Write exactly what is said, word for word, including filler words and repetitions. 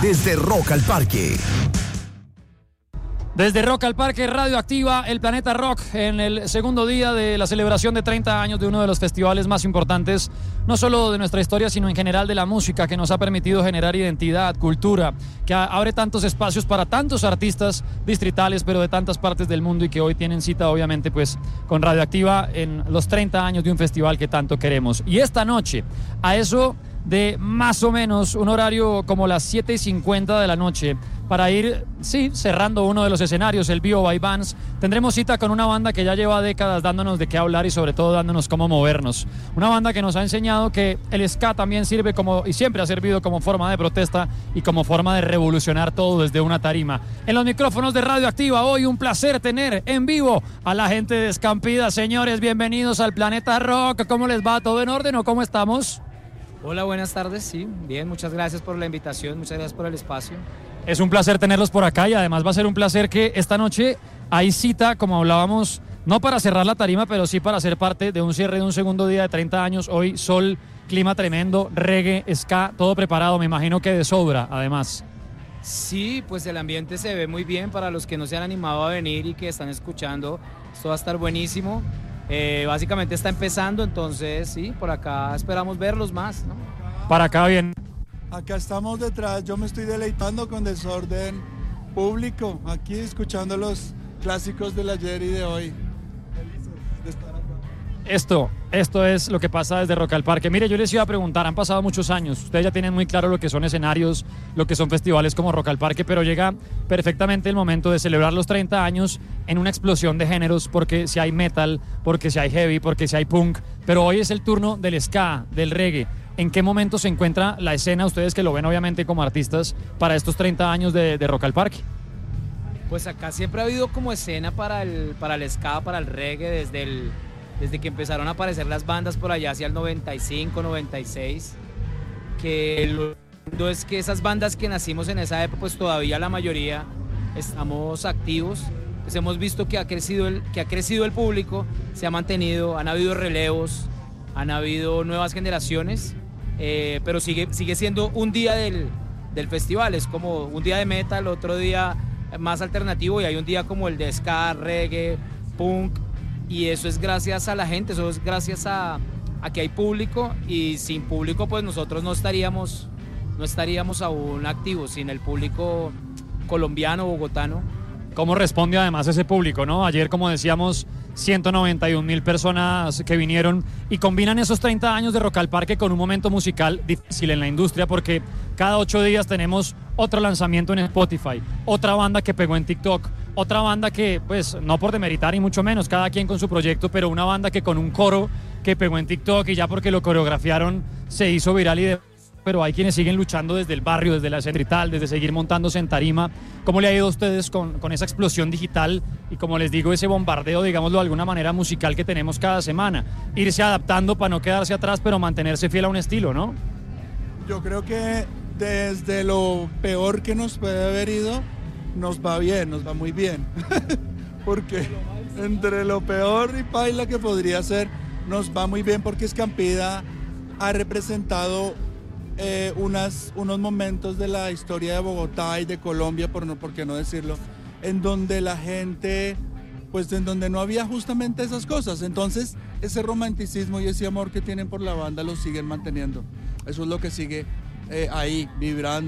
desde Rock al Parque. Desde Rock al Parque, Radioactiva, el Planeta Rock, en el segundo día de la celebración de treinta años de uno de los festivales más importantes, no solo de nuestra historia, sino en general de la música, que nos ha permitido generar identidad, cultura, que abre tantos espacios para tantos artistas distritales, pero de tantas partes del mundo, y que hoy tienen cita, obviamente, pues con Radioactiva en los treinta años de un festival que tanto queremos. Y esta noche, a eso de más o menos un horario como las siete y cincuenta de la noche, para ir, sí, cerrando uno de los escenarios, el Vivo by Bands, tendremos cita con una banda que ya lleva décadas dándonos de qué hablar y sobre todo dándonos cómo movernos. Una banda que nos ha enseñado que el ska también sirve como, y siempre ha servido como forma de protesta y como forma de revolucionar todo desde una tarima. En los micrófonos de Radioactiva, hoy un placer tener en vivo a la gente de Escampida. Señores, bienvenidos al Planeta Rock. ¿Cómo les va? ¿Todo en orden o cómo estamos? Hola, buenas tardes, sí, bien, muchas gracias por la invitación, muchas gracias por el espacio. Es un placer tenerlos por acá y además va a ser un placer que esta noche hay cita, como hablábamos, no para cerrar la tarima, pero sí para ser parte de un cierre de un segundo día de treinta años. Hoy sol, clima tremendo, reggae, ska, todo preparado, me imagino que de sobra, además. Sí, pues el ambiente se ve muy bien para los que no se han animado a venir y que están escuchando, esto va a estar buenísimo. Eh, básicamente está empezando, entonces sí, por acá esperamos verlos más, ¿no? Para acá bien. Acá estamos detrás, yo me estoy deleitando con Desorden Público, aquí escuchando los clásicos del ayer y de hoy. Felices de estar acá. Esto, esto es lo que pasa desde Rock al Parque. Mire, yo les iba a preguntar, han pasado muchos años, ustedes ya tienen muy claro lo que son escenarios, lo que son festivales como Rock al Parque, pero llega perfectamente el momento de celebrar los treinta años en una explosión de géneros, porque si hay metal, porque si hay heavy, porque si hay punk, pero hoy es el turno del ska, del reggae. ¿En qué momento se encuentra la escena, ustedes que lo ven obviamente como artistas, para estos treinta años de, de Rock al Parque? Pues acá siempre ha habido como escena para el, para el ska, para el reggae, desde, el, desde que empezaron a aparecer las bandas por allá hacia el noventa y cinco, noventa y seis, que lo lindo es que esas bandas que nacimos en esa época, pues todavía la mayoría estamos activos, pues hemos visto que ha crecido el, que ha crecido el público, se ha mantenido, han habido relevos, han habido nuevas generaciones. Eh, pero sigue, sigue siendo un día del, del festival, es como un día de metal, otro día más alternativo y hay un día como el de ska, reggae, punk, y eso es gracias a la gente, eso es gracias a, a que hay público, y sin público pues nosotros no estaríamos, no estaríamos aún activos, sin el público colombiano, bogotano. ¿Cómo responde además ese público, no? Ayer, como decíamos, ciento noventa y un mil personas que vinieron y combinan esos treinta años de Rock al Parque con un momento musical difícil en la industria, porque cada ocho días tenemos otro lanzamiento en Spotify, otra banda que pegó en TikTok, otra banda que, pues, no por demeritar y mucho menos, cada quien con su proyecto, pero una banda que con un coro que pegó en TikTok y ya porque lo coreografiaron se hizo viral y de... pero hay quienes siguen luchando desde el barrio, desde la centrital, desde seguir montándose en tarima. ¿Cómo le ha ido a ustedes con, con esa explosión digital y, como les digo, ese bombardeo, digámoslo de alguna manera, musical que tenemos cada semana? Irse adaptando para no quedarse atrás, pero mantenerse fiel a un estilo, ¿no? Yo creo que desde lo peor que nos puede haber ido, nos va bien, nos va muy bien. Porque entre lo peor y paila que podría ser, nos va muy bien, porque Escampida ha representado Eh, unas, unos momentos de la historia de Bogotá y de Colombia, por, no, por qué no decirlo, en donde la gente, pues en donde no había justamente esas cosas. Entonces ese romanticismo y ese amor que tienen por la banda lo siguen manteniendo. Eso es lo que sigue eh, ahí vibrando.